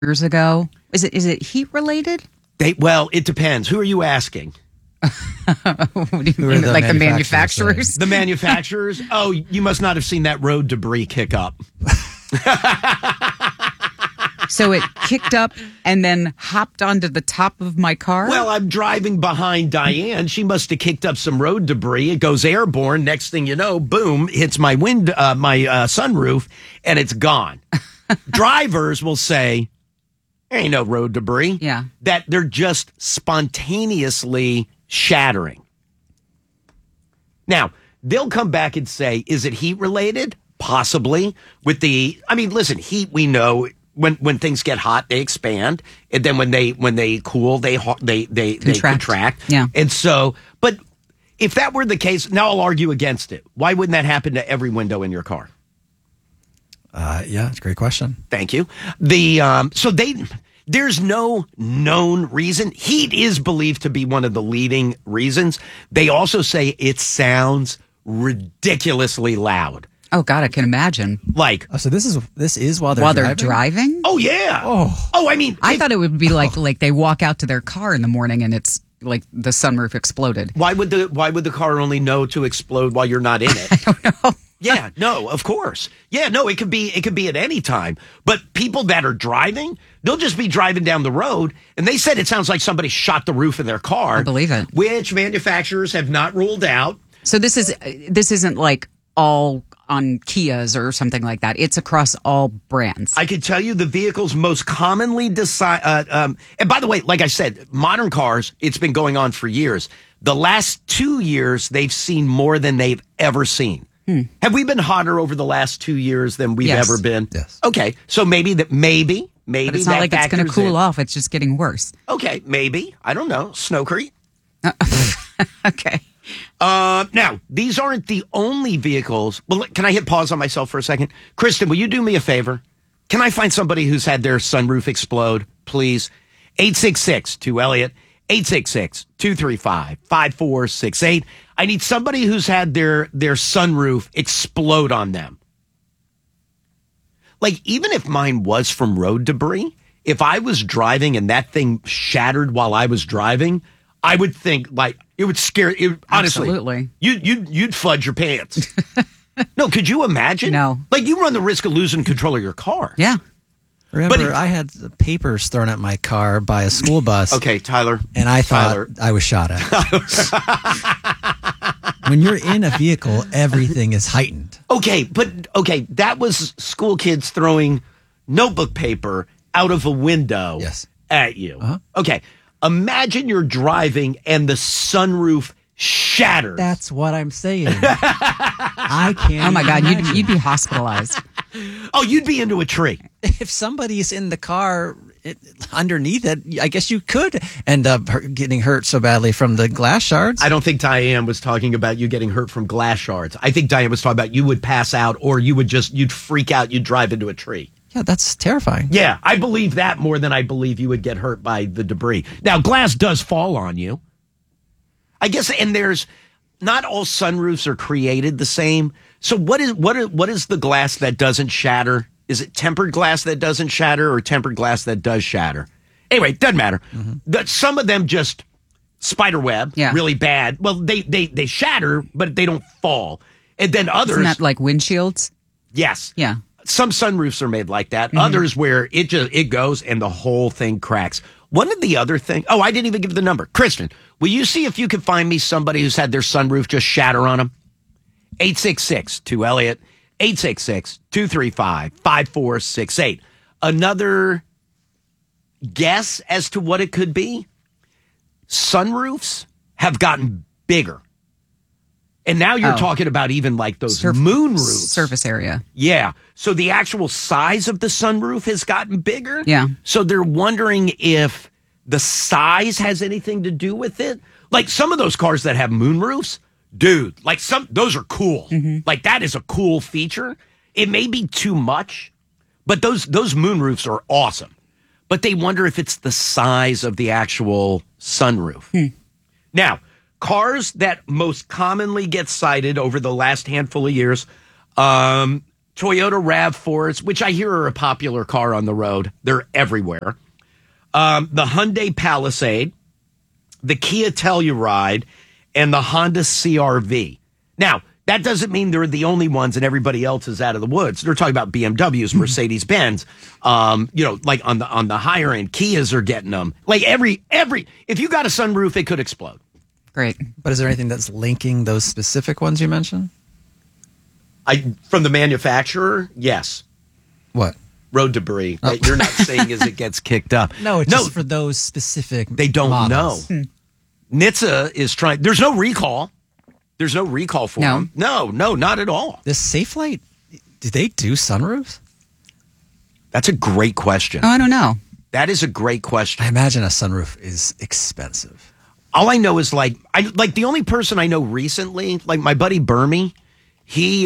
years ago. Is it heat related? Well, it depends. Who are you asking? What do you mean? Like the manufacturers? The manufacturers? Oh, you must not have seen that road debris kick up. So it kicked up and then hopped onto the top of my car? Well, I'm driving behind Diane. She must have kicked up some road debris. It goes airborne. Next thing you know, boom, hits my sunroof, and it's gone. Drivers will say, ain't no road debris. Yeah. That they're just spontaneously shattering. Now, they'll come back and say, is it heat related? Possibly. Listen, heat, we know when things get hot, they expand. And then when they cool, they contract. Yeah. And so, but if that were the case, now I'll argue against it. Why wouldn't that happen to every window in your car? Yeah, it's a great question. Thank you. There's no known reason. Heat is believed to be one of the leading reasons. They also say it sounds ridiculously loud. Oh God, I can imagine. So this is while they're driving? Oh yeah. Oh, I mean, I thought it would be like they walk out to their car in the morning and it's like the sunroof exploded. Why would the car only know to explode while you're not in it? I don't know. Yeah, no, of course. Yeah, no, it could be at any time. But people that are driving, they'll just be driving down the road, and they said it sounds like somebody shot the roof of their car. I believe it. Which manufacturers have not ruled out. So this isn't like all on Kias or something like that. It's across all brands. I can tell you the vehicles most commonly and by the way, like I said, modern cars, it's been going on for years. The last 2 years, they've seen more than they've ever seen. Have we been hotter over the last 2 years than we've ever been? Yes. Okay, so maybe. But it's not like it's going to cool off. It's just getting worse. Okay, maybe. I don't know. Snowcrete. Okay. Now, these aren't the only vehicles. Well, can I hit pause on myself for a second? Kristen, will you do me a favor? Can I find somebody who's had their sunroof explode, please? 866-2-ELLIOT, 866-235-5468. I need somebody who's had their sunroof explode on them. Like, even if mine was from road debris, if I was driving and that thing shattered while I was driving, I would think, like, it would scare you. Honestly, absolutely. You'd fudge your pants. No, could you imagine? No. Like, you run the risk of losing control of your car. Yeah. Remember, I had papers thrown at my car by a school bus. Okay, Tyler. And I thought I was shot at. When you're in a vehicle, everything is heightened. Okay, that was school kids throwing notebook paper out of a window at you. Uh-huh. Okay, imagine you're driving and the sunroof shatters. That's what I'm saying. I can't. Oh my God, you'd be hospitalized. Oh, you'd be into a tree. If somebody's in the car underneath it, I guess you could end up getting hurt so badly from the glass shards. I don't think Diane was talking about you getting hurt from glass shards. I think Diane was talking about you would pass out or you'd freak out, you'd drive into a tree. Yeah, that's terrifying. Yeah, I believe that more than I believe you would get hurt by the debris. Now, glass does fall on you. I guess, and there's not all sunroofs are created the same. So what is the glass that doesn't shatter? Is it tempered glass that doesn't shatter or tempered glass that does shatter? Anyway, doesn't matter. Mm-hmm. Some of them just spider web, really bad. Well, they shatter, but they don't fall. And then others. Isn't that like windshields? Yes. Yeah. Some sunroofs are made like that. Others where it goes and the whole thing cracks. One of the other things. Oh, I didn't even give the number. Kristen, will you see if you can find me somebody who's had their sunroof just shatter on them? 866-2-ELLIOT, 866-235-5468. Another guess as to what it could be? Sunroofs have gotten bigger. And now you're talking about even like those moon roofs. Surface area. Yeah. So the actual size of the sunroof has gotten bigger. Yeah. So they're wondering if the size has anything to do with it. Like some of those cars that have moon roofs, dude, like those are cool. Mm-hmm. Like that is a cool feature. It may be too much, but those moon roofs are awesome. But they wonder if it's the size of the actual sunroof. Now, cars that most commonly get cited over the last handful of years, Toyota RAV4s, which I hear are a popular car on the road. They're everywhere. The Hyundai Palisade, the Kia Telluride, and the Honda CR-V. Now, that doesn't mean they're the only ones and everybody else is out of the woods. They're talking about BMWs, Mercedes-Benz, like on the higher end, Kias are getting them. Like every, if you got a sunroof, it could explode. Great. But is there anything that's linking those specific ones you mentioned? From the manufacturer, yes. What? Road debris. That you're not saying as it gets kicked up. No, just for those specific They don't models. know. NHTSA is trying. There's no recall. There's no recall for them. No, not at all. This Safelite, do they do sunroofs? That's a great question. Oh, I don't know. That is a great question. I imagine a sunroof is expensive. All I know is like the only person I know recently, like my buddy Burmy, he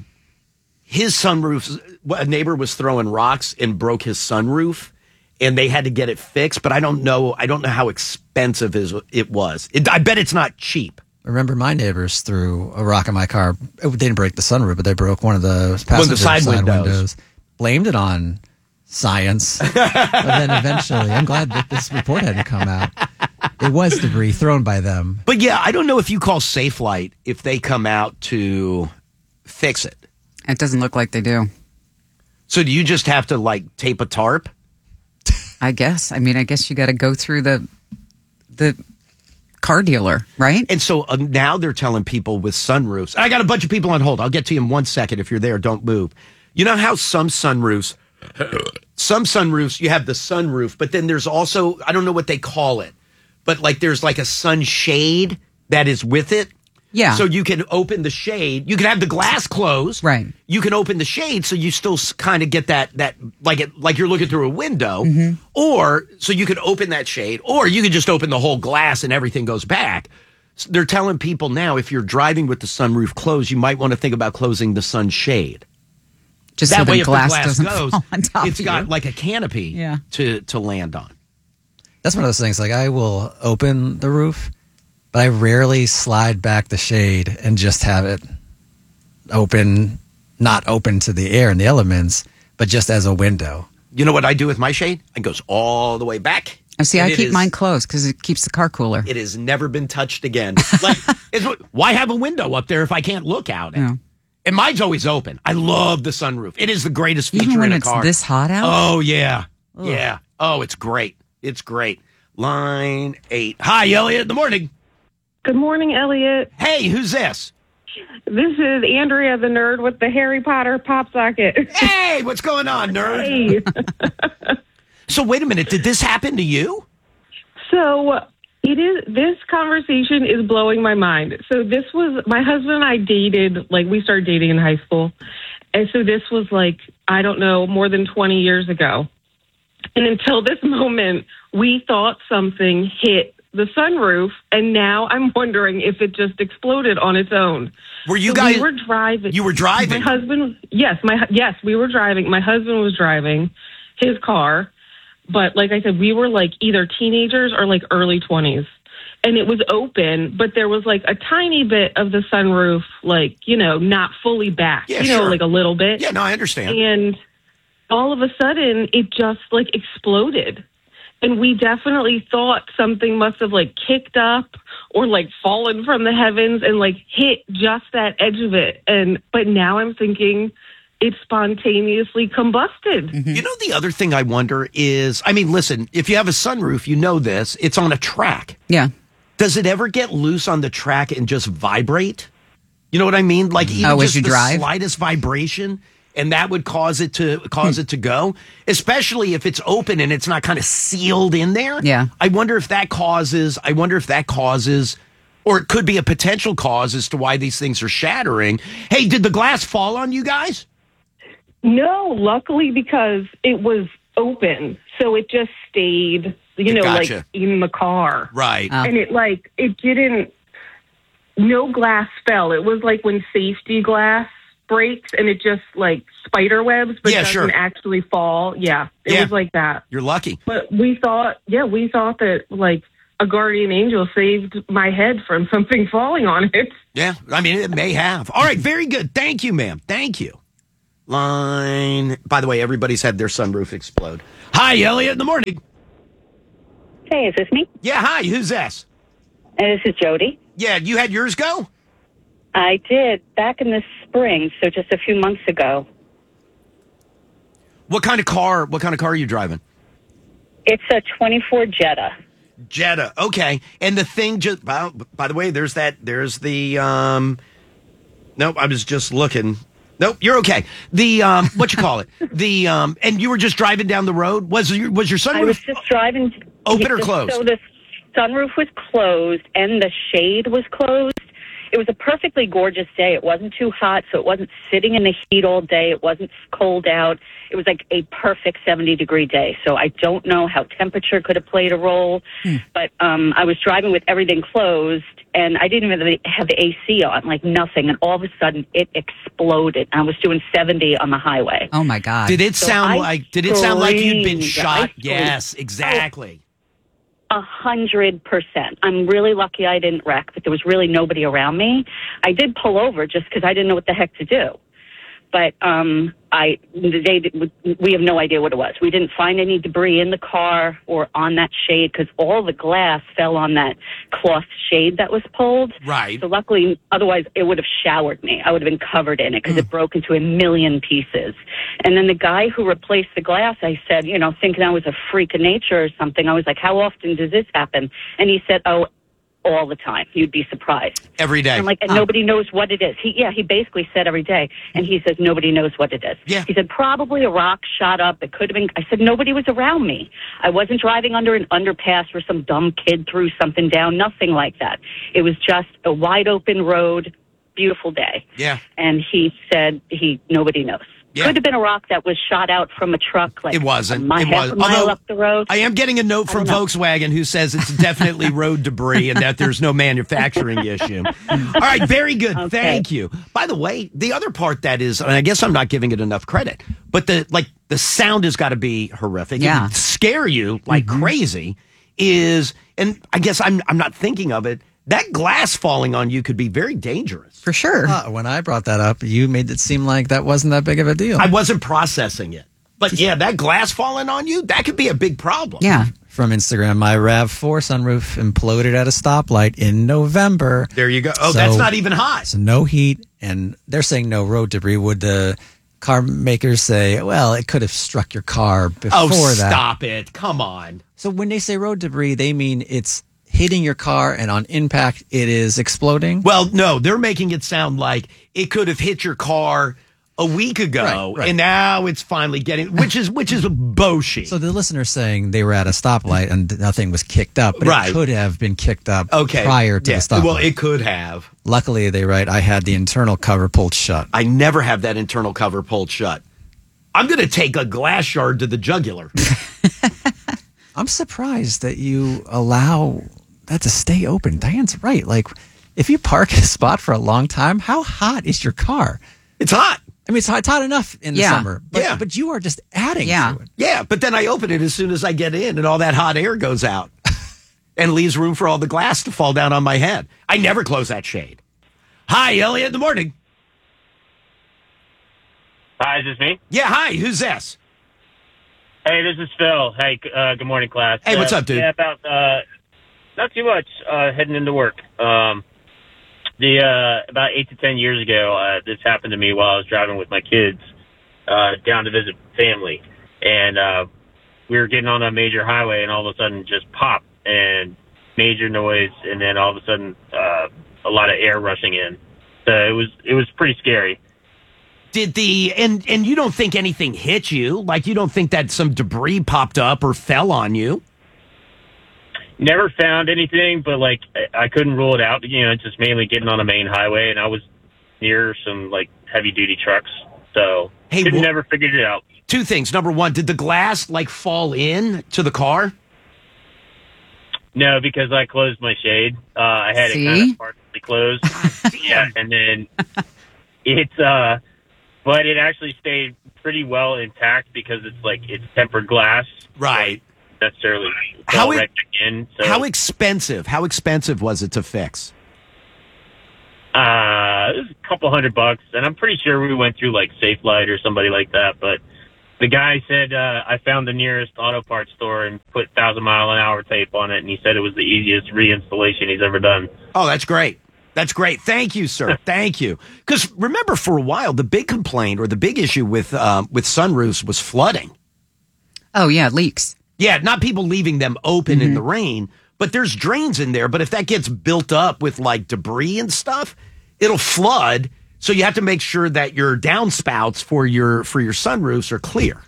his sunroof, a neighbor was throwing rocks and broke his sunroof, and they had to get it fixed. But I don't know how expensive it was. I bet it's not cheap. I remember my neighbors threw a rock in my car. They didn't break the sunroof, but they broke one of the passenger side windows. Blamed it on science. But then eventually, I'm glad that this report hadn't come out. It was debris thrown by them. But yeah, I don't know if you call Safelite if they come out to fix it. It doesn't look like they do. So do you just have to like tape a tarp? I guess. I mean, I guess you got to go through the car dealer, right? And so now they're telling people with sunroofs. I got a bunch of people on hold. I'll get to you in 1 second. If you're there, don't move. You know how some sunroofs, you have the sunroof, but then there's also, I don't know what they call it, but like there's like a sunshade that is with it. Yeah. So you can open the shade. You can have the glass closed. Right. You can open the shade so you still kind of get that like you're looking through a window. Mm-hmm. Or so you could open that shade, or you could just open the whole glass and everything goes back. So they're telling people now if you're driving with the sunroof closed, you might want to think about closing the sunshade. Just that so way, the if glass the glass doesn't goes, fall on top it's of got you. like a canopy to land on. That's one of those things. Like I will open the roof, but I rarely slide back the shade and just have it open, not open to the air and the elements, but just as a window. You know what I do with my shade? It goes all the way back. I see. I keep mine closed because it keeps the car cooler. It has never been touched again. Like, why have a window up there if I can't look out? Yeah. And mine's always open. I love the sunroof. It is the greatest feature Even when in a car. it's this hot out? Oh, yeah. Ugh. Yeah. Oh, it's great. It's great. Line 8. Hi, Elliot. In the morning. Good morning, Elliot. Hey, who's this? This is Andrea, the nerd with the Harry Potter pop socket. Hey, what's going on, nerd? Hey. So wait a minute. Did this happen to you? So this conversation is blowing my mind. So this was, my husband and I dated, like we started dating in high school. And so this was like, I don't know, more than 20 years ago. And until this moment, we thought something hit the sunroof, and now I'm wondering if it just exploded on its own. Were you So guys? We were driving. You were driving? My husband, yes, we were driving. My husband was driving his car, but like I said, we were like either teenagers or like early 20s. And it was open, but there was like a tiny bit of the sunroof, like, not fully back, Yeah, sure. like a little bit. Yeah, no, I understand. And all of a sudden, it just like exploded. And we definitely thought something must have like kicked up or like fallen from the heavens and like hit just that edge of it. But now I'm thinking it spontaneously combusted. Mm-hmm. You know, the other thing I wonder is, I mean, listen, if you have a sunroof, you know this, it's on a track. Yeah. Does it ever get loose on the track and just vibrate? You know what I mean? Like even as just you the drive? slightest vibration, and that would cause it to go, especially if it's open and it's not kind of sealed in there. Yeah. I wonder if that causes, or it could be a potential cause as to why these things are shattering. Hey, did the glass fall on you guys? No, luckily because it was open. So it just stayed, Gotcha. like in the car. Right. And it didn't, no glass fell. It was like when safety glass breaks and it just like spider webs, but doesn't actually fall. Yeah, it was like that. You're lucky. But we thought that like a guardian angel saved my head from something falling on it. Yeah, I mean, it may have. All right, very good. Thank you, ma'am. Thank you. line. By the way, everybody's had their sunroof explode. Hi, Elliot, in the morning. Hey, is this me? Yeah, hi, who's this? This is Jody. Yeah, you had yours go? I did back in the spring, so just a few months ago. What kind of car are you driving? It's a 24 Jetta. Jetta, okay. And the thing just, by the way, there's the, nope, I was just looking. Nope, you're okay. The, what you call it? The, and you were just driving down the road? Was your sunroof? I was just driving. Open or closed? So the sunroof was closed and the shade was closed. It was a perfectly gorgeous day. It wasn't too hot, so it wasn't sitting in the heat all day. It wasn't cold out. It was like a perfect 70-degree day. So I don't know how temperature could have played a role, but I was driving with everything closed, and I didn't even have the AC on, like nothing. And all of a sudden, it exploded. I was doing 70 on the highway. Oh my God! Did it sound like you'd been screamed. shot? Yes, exactly. 100%. I'm really lucky I didn't wreck, but there was really nobody around me. I did pull over just because I didn't know what the heck to do. But we have no idea what it was. We didn't find any debris in the car or on that shade because all the glass fell on that cloth shade that was pulled. Right. So luckily, otherwise it would have showered me. I would have been covered in it because it broke into a million pieces. And then the guy who replaced the glass, I said, thinking I was a freak of nature or something, I was like, how often does this happen? And he said, oh, all the time. You'd be surprised. Every day. And I'm like, and nobody knows what it is. He basically said every day. And he says, nobody knows what it is. Yeah. He said, probably a rock shot up. It could have been. I said, nobody was around me. I wasn't driving under an underpass where some dumb kid threw something down. Nothing like that. It was just a wide open road, beautiful day. Yeah. And he said, nobody knows. Yeah. Could have been a rock that was shot out from a truck. Like It wasn't. half a mile Although, up the road. I am getting a note from Volkswagen who says it's definitely road debris and that there's no manufacturing issue. All right, very good. Okay. Thank you. By the way, the other part that is, and I guess I'm not giving it enough credit, but the sound has got to be horrific. Yeah. It would scare you like crazy. And I guess I'm not thinking of it. That glass falling on you could be very dangerous. For sure. When I brought that up, you made it seem like that wasn't that big of a deal. I wasn't processing it. But yeah, that glass falling on you, that could be a big problem. Yeah. From Instagram, my RAV4 sunroof imploded at a stoplight in November. There you go. Oh, So- that's not even hot. So no heat, and they're saying no road debris. Would the car makers say, well, it could have struck your car before Oh, that? stop it. Come on. So when they say road debris, they mean it's hitting your car, and on impact, it is exploding? Well, no, they're making it sound like it could have hit your car a week ago, Right. and now it's finally getting, which is bullshit. So the listener's saying they were at a stoplight and nothing was kicked up, but Right. it could have been kicked up Okay. prior to Yeah. the stoplight. Well, it could have. Luckily, they write, I had the internal cover pulled shut. I never have that internal cover pulled shut. I'm going to take a glass shard to the jugular. I'm surprised that you allow that to stay open. Diane's right. Like, if you park at a spot for a long time, how hot is your car? It's hot. I mean, it's hot enough in the Yeah. summer, but, Yeah. but you are just adding Yeah. to it. Yeah, but then I open it as soon as I get in, and all that hot air goes out and leaves room for all the glass to fall down on my head. I never close that shade. Hi, Elliot, in the morning. Hi, is this me? Yeah, hi, who's this? Hey, this is Phil. Hey, good morning, class. Hey, what's up, dude? Yeah, about not too much. Heading into work. About 8 to 10 years ago, this happened to me while I was driving with my kids down to visit family, and we were getting on a major highway, and all of a sudden, just pop and major noise, and then all of a sudden, a lot of air rushing in. So it was pretty scary. Did and you don't think anything hit you? Like, you don't think that some debris popped up or fell on you? Never found anything, but like I couldn't rule it out. You know, just mainly getting on a main highway, and I was near some like heavy duty trucks, so Hey, never figured it out. Two things. Number one, did the glass like fall in to the car? No, because I closed my shade. I had See? it kind of partially closed. Yeah, and then but it actually stayed pretty well intact because it's tempered glass, Right. necessarily How fell it- right back in. So How expensive was it to fix? It was a couple $100, and I'm pretty sure we went through like Safe Light or somebody like that. But the guy said I found the nearest auto parts store and put 1,000-mile-an-hour tape on it, and he said it was the easiest reinstallation he's ever done. Oh, that's great. That's great. Thank you, sir. Thank you. Because remember, for a while, the big complaint or the big issue with sunroofs was flooding. Oh, yeah, leaks. Yeah, not people leaving them open in the rain, but there's drains in there. But if that gets built up with like debris and stuff, it'll flood. So you have to make sure that your downspouts for your sunroofs are clear.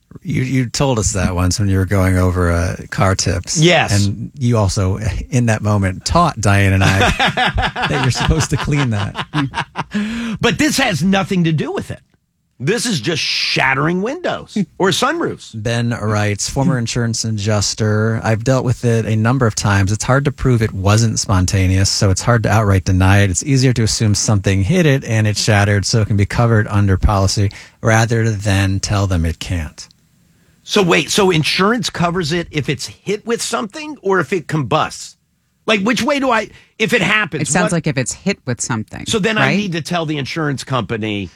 You told us that once when you were going over car tips. Yes. And you also, in that moment, taught Diane and I that you're supposed to clean that. But this has nothing to do with it. This is just shattering windows or sunroofs. Ben writes, former insurance adjuster, I've dealt with it a number of times. It's hard to prove it wasn't spontaneous, so it's hard to outright deny it. It's easier to assume something hit it and it shattered, so it can be covered under policy rather than tell them it can't. So wait, so insurance covers it if it's hit with something or if it combusts? Like, which way do if it happens? It sounds like if it's hit with something. So then right? I need to tell the insurance company,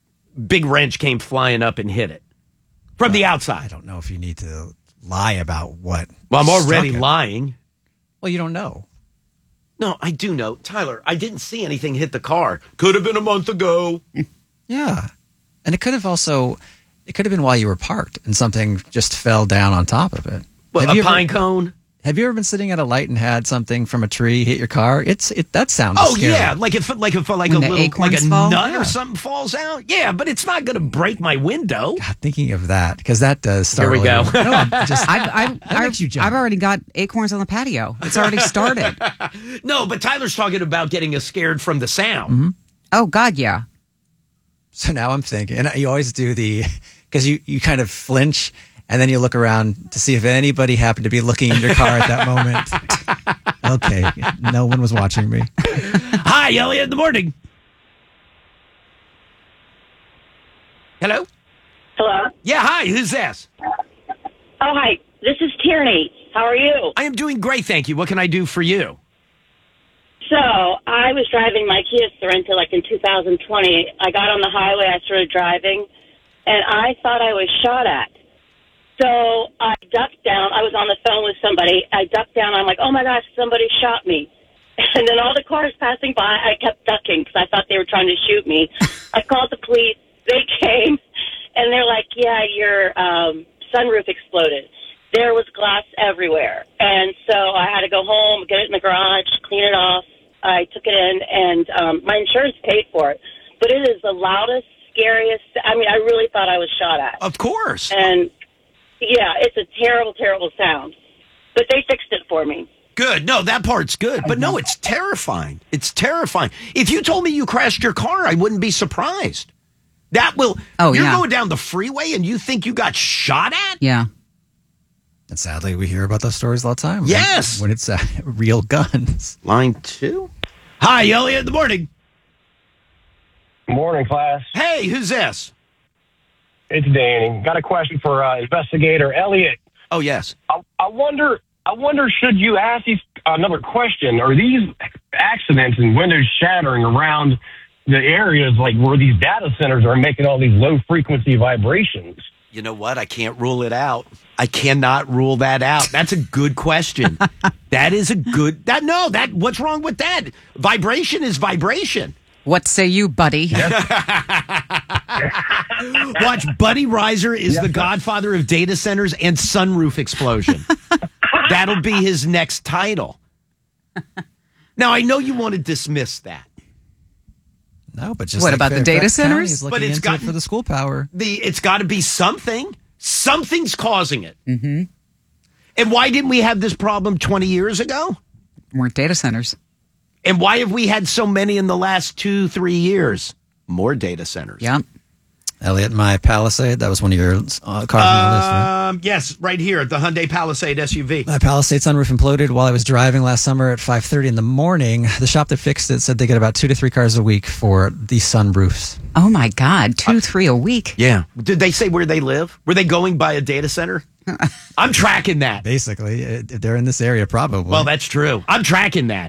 big wrench came flying up and hit it from the outside. I don't know if you need to lie about what. Well, I'm already struck it. lying. Well, you don't know. No, I do know. Tyler, I didn't see anything hit the car. Could have been a month ago. Yeah. And it could have been while you were parked and something just fell down on top of it. What, a pine cone? Have you ever been sitting at a light and had something from a tree hit your car? That sounds Oh scary. yeah, like if a When little the acorns fall? nut Yeah. or something falls out. Yeah, but it's not going to break my window. God, thinking of that, because that does start. Here we go. No, I'm just, that makes you jump. I've already got acorns on the patio. It's already started. No, but Tyler's talking about getting us scared from the sound. Mm-hmm. Oh, God, yeah. So now I'm thinking, and you always do because you kind of flinch and then you look around to see if anybody happened to be looking in your car at that moment. Okay, no one was watching me. Hi, Elliot in the morning. Hello? Hello? Yeah, hi, who's this? Oh, hi. This is Tierney. How are you? I am doing great, thank you. What can I do for you? So, I was driving my Kia Sorento like in 2020. I got on the highway, I started driving, and I thought I was shot at. So, I ducked down. I was on the phone with somebody. I ducked down. I'm like, oh, my gosh, somebody shot me. And then all the cars passing by, I kept ducking because I thought they were trying to shoot me. I called the police. They came, and they're like, yeah, your sunroof exploded. There was glass everywhere. And so I had to go home, get it in the garage, clean it off. I took it in, and my insurance paid for it. But it is the loudest, scariest. I mean, I really thought I was shot at. Of course. And, yeah, it's a terrible, terrible sound. But they fixed it for me. Good. No, that part's good. But no, it's terrifying. It's terrifying. If you told me you crashed your car, I wouldn't be surprised. That will. Oh, you're yeah. going down the freeway and you think you got shot at? Yeah. And sadly, we hear about those stories all the time. Yes. When it's real guns. Line 2. Hi, Elliot in the morning. Morning, class. Hey, who's this? It's Danny. Got a question for investigator Elliot. Oh, yes. I wonder, should you ask these another question? Are these accidents and windows shattering around the areas like where these data centers are making all these low frequency vibrations? You know what? I can't rule it out. I cannot rule that out. That's a good question. That is a good. What's wrong with that? Vibration is vibration. What say you, buddy? Watch, Buddy Reiser is the godfather of data centers and sunroof explosion. That'll be his next title. Now, I know you want to dismiss that. No, but just What like about the Fairfax data County centers? is But looking it's into it for the school power. It's got to be something. Something's causing it. Mm-hmm. And why didn't we have this problem 20 years ago? Weren't data centers. And why have we had so many in the last 2-3 years? More data centers. Yeah. Elliot, my Palisade, that was one of your cars on the list, right? Yes, right here, the Hyundai Palisade SUV. My Palisade sunroof imploded while I was driving last summer at 5:30 in the morning. The shop that fixed it said they get about 2 to 3 cars a week for the sunroofs. Oh, my God. 2-3 a week. Yeah. Did they say where they live? Were they going by a data center? I'm tracking that. Basically, if they're in this area, probably. Well, that's true. I'm tracking that.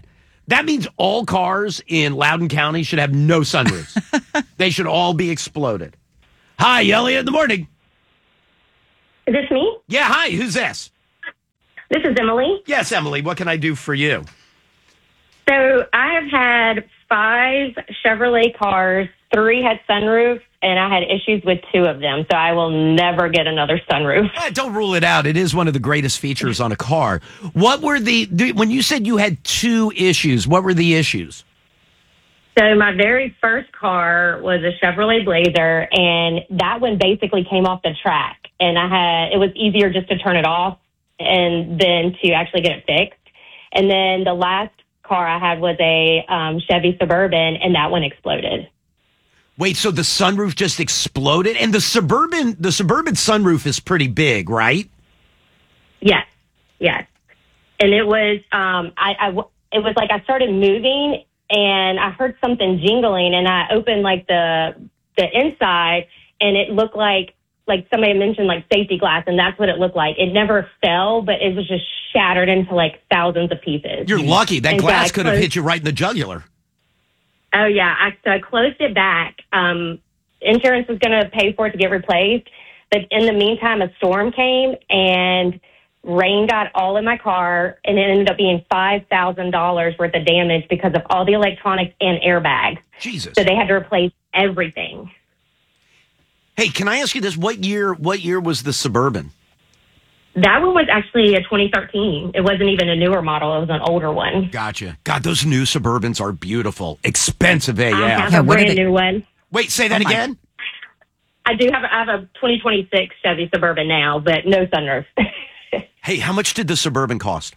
That means all cars in Loudoun County should have no sunroofs. They should all be exploded. Hi, Elliot, in the morning. Is this me? Yeah, hi, who's this? This is Emily. Yes, Emily, what can I do for you? So I have had 5 Chevrolet cars. 3 had sunroofs, and I had issues with 2 of them. So I will never get another sunroof. Don't rule it out. It is one of the greatest features on a car. What were when you said you had 2 issues, what were the issues? So my very first car was a Chevrolet Blazer, and that one basically came off the track. And it was easier just to turn it off and then to actually get it fixed. And then the last car I had was a Chevy Suburban, and that one exploded. Wait, so the sunroof just exploded? And the Suburban sunroof is pretty big, right? Yes. And it was, it was like I started moving, and I heard something jingling, and I opened like the inside, and it looked like somebody mentioned like safety glass, and that's what it looked like. It never fell, but it was just shattered into like thousands of pieces. You're lucky. That glass could have hit you right in the jugular. Oh, yeah. So I closed it back. Insurance was going to pay for it to get replaced. But in the meantime, a storm came and rain got all in my car, and it ended up being $5,000 worth of damage because of all the electronics and airbags. Jesus. So they had to replace everything. Hey, can I ask you this? What year was the Suburban? That one was actually a 2013. It wasn't even a newer model. It was an older one. Gotcha. God, those new Suburbans are beautiful. Expensive AF. I have a brand new one. Wait, say that again? I have a 2026 Chevy Suburban now, but no sunroof. Hey, how much did the Suburban cost?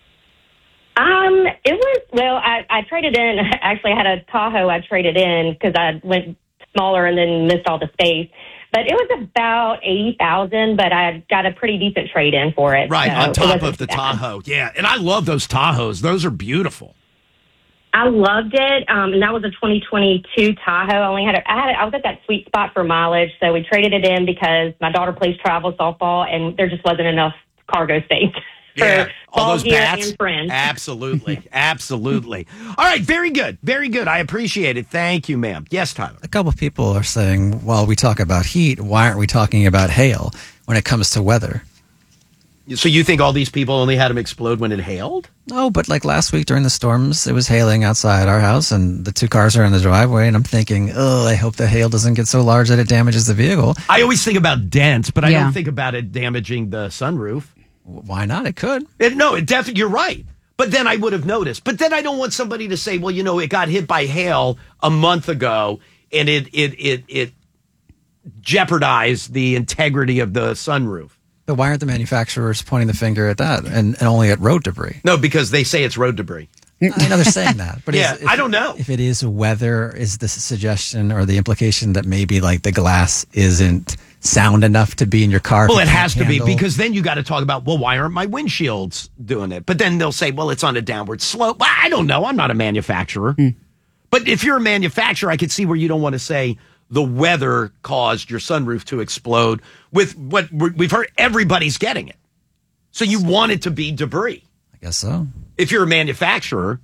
I traded in. Actually, I had a Tahoe I traded in because I went smaller and then missed all the space. But it was about $80,000, but I got a pretty decent trade in for it. Right, so on top of the Tahoe. Yeah, and I love those Tahoes. Those are beautiful. I loved it, and that was a 2022 Tahoe. I was at that sweet spot for mileage, so we traded it in because my daughter plays travel softball, and there just wasn't enough cargo space. Yeah, all those bats. And friends. Absolutely. Absolutely. All right, very good. Very good. I appreciate it. Thank you, ma'am. Yes, Tyler. A couple of people are saying, while we talk about heat, why aren't we talking about hail when it comes to weather? So you think all these people only had them explode when it hailed? No, but like last week during the storms, it was hailing outside our house, and the 2 cars are in the driveway, and I'm thinking, I hope the hail doesn't get so large that it damages the vehicle. I always think about dents, but I don't think about it damaging the sunroof. Why not? It could. It definitely, you're right. But then I would have noticed. But then I don't want somebody to say, well, it got hit by hail a month ago and it jeopardized the integrity of the sunroof. But why aren't the manufacturers pointing the finger at that and only at road debris? No, because they say it's road debris. I know they're saying that. But I don't know. If it is weather, is the suggestion or the implication that maybe like the glass isn't sound enough to be in your car? Well, it has to be, because then you got to talk about, well, why aren't my windshields doing it? But then they'll say, well, it's on a downward slope. Well, I don't know. I'm not a manufacturer. But if you're a manufacturer, I could see where you don't want to say the weather caused your sunroof to explode. With what we've heard, everybody's getting it. So you want it to be debris. I guess so. If you're a manufacturer.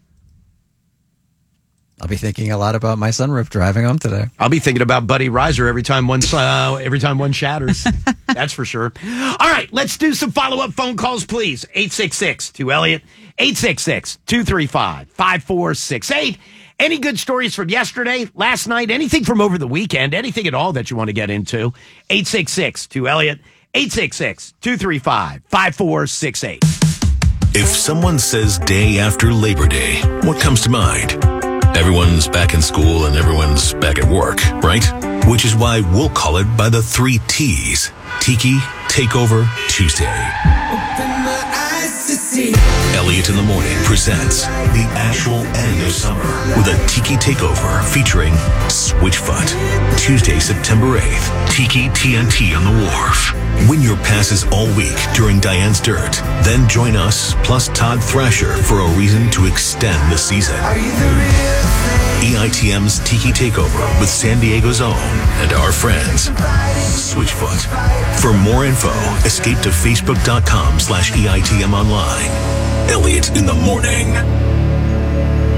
I'll be thinking a lot about my sunroof driving home today. I'll be thinking about Buddy Riser every time one shatters. That's for sure. All right, let's do some follow-up phone calls, please. 866-2-ELLIOT, 866-235-5468. Any good stories from yesterday, last night, anything from over the weekend, anything at all that you want to get into? 866-2-ELLIOT, 866-235-5468. If someone says day after Labor Day, what comes to mind? Everyone's back in school and everyone's back at work, right? Which is why we'll call it by the 3 T's. Tiki Takeover Tuesday. Elliot in the Morning presents the actual end of summer with a Tiki Takeover featuring Switchfoot. Tuesday, September 8th, Tiki TNT on the Wharf. Win your passes all week during Diane's Dirt. Then join us plus Todd Thrasher for a reason to extend the season. EITM's Tiki Takeover with San Diego's own and our friends, Switchfoot. For more info, escape to facebook.com/EITM online. Elliot in the Morning.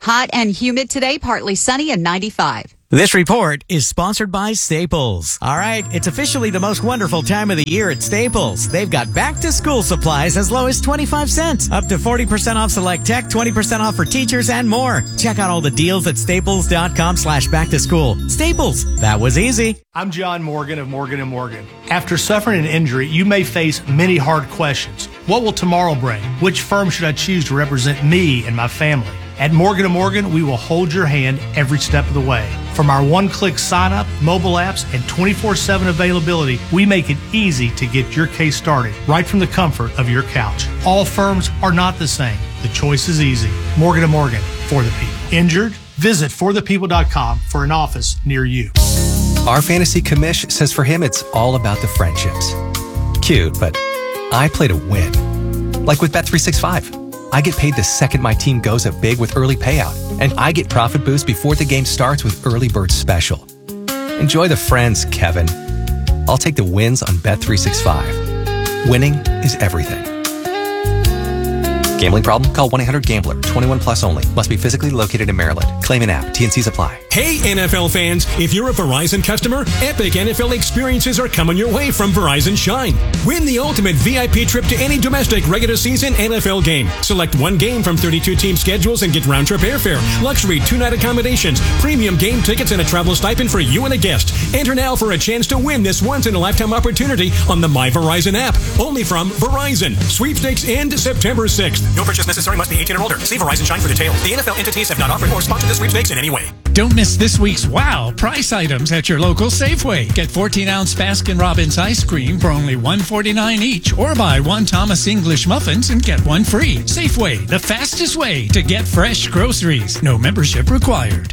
Hot and humid today, partly sunny and 95. This report is sponsored by Staples. All right, it's officially the most wonderful time of the year at Staples. They've got back-to-school supplies as low as 25 cents, up to 40% off select tech, 20% off for teachers, and more. Check out all the deals at staples.com/back-to-school. Staples, that was easy. I'm John Morgan of Morgan & Morgan. After suffering an injury, you may face many hard questions. What will tomorrow bring? Which firm should I choose to represent me and my family? At Morgan & Morgan, we will hold your hand every step of the way. From our one-click sign-up, mobile apps, and 24/7 availability, we make it easy to get your case started right from the comfort of your couch. All firms are not the same. The choice is easy. Morgan & Morgan, for the people. Injured? Visit forthepeople.com for an office near you. Our fantasy commish says for him it's all about the friendships. Cute, but I play to win. Like with Bet365. I get paid the second my team goes up big with early payout, and I get profit boost before the game starts with Early Bird Special. Enjoy the friends, Kevin. I'll take the wins on Bet365. Winning is everything. Gambling problem? Call 1-800-GAMBLER. 21 plus only. Must be physically located in Maryland. Claim in app. T&Cs apply. Hey, NFL fans. If you're a Verizon customer, epic NFL experiences are coming your way from Verizon Shine. Win the ultimate VIP trip to any domestic regular season NFL game. Select one game from 32 team schedules and get round-trip airfare, luxury 2-night accommodations, premium game tickets, and a travel stipend for you and a guest. Enter now for a chance to win this once-in-a-lifetime opportunity on the My Verizon app. Only from Verizon. Sweepstakes end September 6th. No purchase necessary. Must be 18 or older. See Verizon Shine for details. The NFL entities have not offered or sponsored the sweepstakes in any way. Don't miss this week's wow price items at your local Safeway. Get 14-ounce Baskin-Robbins ice cream for only $1.49 each, or buy one Thomas English muffins and get one free. Safeway, the fastest way to get fresh groceries. No membership required.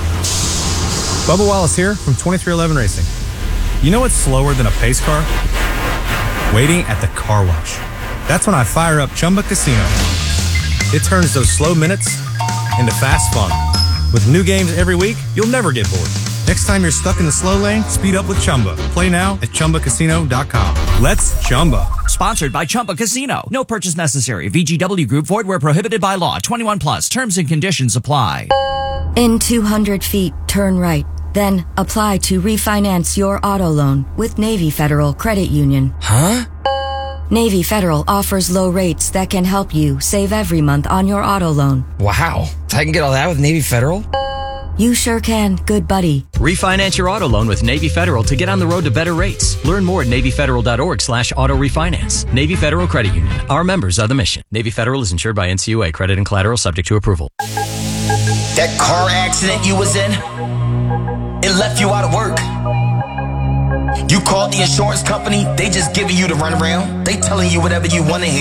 Bubba Wallace here from 2311 Racing. You know what's slower than a pace car? Waiting at the car wash. That's when I fire up Chumba Casino. It turns those slow minutes into fast fun. With new games every week, you'll never get bored. Next time you're stuck in the slow lane, speed up with Chumba. Play now at ChumbaCasino.com. Let's Chumba. Sponsored by Chumba Casino. No purchase necessary. VGW Group. Void where prohibited by law. 21 plus. Terms and conditions apply. In 200 feet, turn right. Then apply to refinance your auto loan with Navy Federal Credit Union. Huh? Navy Federal offers low rates that can help you save every month on your auto loan. Wow. I can get all that with Navy Federal? You sure can, good buddy. Refinance your auto loan with Navy Federal to get on the road to better rates. Learn more at NavyFederal.org/auto refinance. Navy Federal Credit Union. Our members are the mission. Navy Federal is insured by NCUA. Credit and collateral subject to approval. That car accident you was in, it left you out of work. You called the insurance company, they just giving you the runaround. They telling you whatever you want to hear.